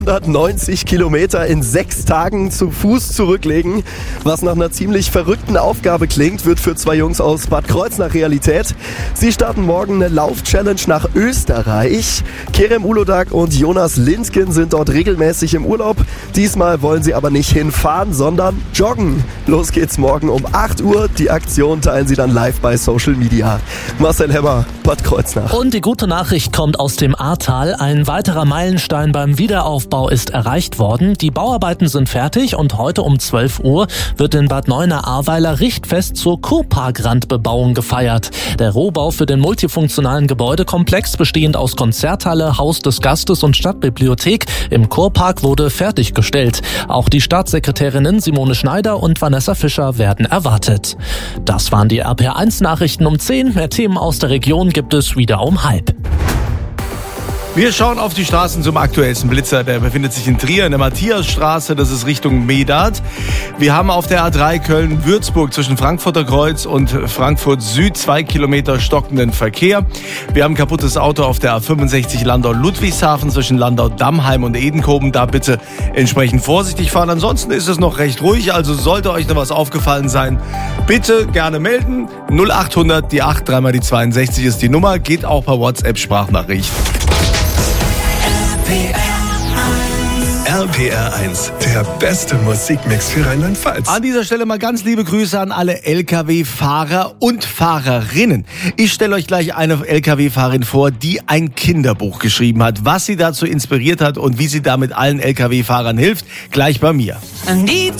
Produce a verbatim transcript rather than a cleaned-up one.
hundertneunzig Kilometer in sechs Tagen zu Fuß zurücklegen. Was nach einer ziemlich verrückten Aufgabe klingt, wird für zwei Jungs aus Bad Kreuznach Realität. Sie starten morgen eine Lauf-Challenge nach Österreich. Kerem Ulodak und Jonas Lindgen sind dort regelmäßig im Urlaub. Diesmal wollen sie aber nicht hinfahren, sondern joggen. Los geht's morgen um acht Uhr. Die Aktion teilen sie dann live bei Social Media. Marcel Hemmer, Bad Kreuznach. Und die gute Nachricht kommt aus dem Ahrtal. Ein weiterer Meilenstein beim Wiederaufbau ist erreicht worden. Die Bauarbeiten sind fertig und heute um zwölf Uhr wird in Bad Neuenahr-Ahrweiler richtfest zur Kurparkrandbebauung gefeiert. Der Rohbau für den multifunktionalen Gebäudekomplex, bestehend aus Konzerthalle, Haus des Gastes und Stadtbibliothek im Kurpark, wurde fertiggestellt. Auch die Staatssekretärinnen Simone Schneider und Vanessa Fischer werden erwartet. Das waren die R P R eins Nachrichten um zehn. Mehr Themen aus der Region gibt es wieder um halb. Wir schauen auf die Straßen zum aktuellsten Blitzer. Der befindet sich in Trier in der Matthiasstraße. Das ist Richtung Medat. Wir haben auf der A drei Köln-Würzburg zwischen Frankfurter Kreuz und Frankfurt Süd zwei Kilometer stockenden Verkehr. Wir haben ein kaputtes Auto auf der A fünfundsechzig Landau-Ludwigshafen zwischen Landau-Dammheim und Edenkoben. Da bitte entsprechend vorsichtig fahren. Ansonsten ist es noch recht ruhig. Also sollte euch noch was aufgefallen sein, bitte gerne melden. null acht hundert, die acht, dreimal die zweiundsechzig ist die Nummer. Geht auch per WhatsApp-Sprachnachricht. R P R eins, der beste Musikmix für Rheinland-Pfalz. An dieser Stelle mal ganz liebe Grüße an alle L K W-Fahrer und Fahrerinnen. Ich stelle euch gleich eine L K W-Fahrerin vor, die ein Kinderbuch geschrieben hat. Was sie dazu inspiriert hat und wie sie damit allen L K W-Fahrern hilft, gleich bei mir. I need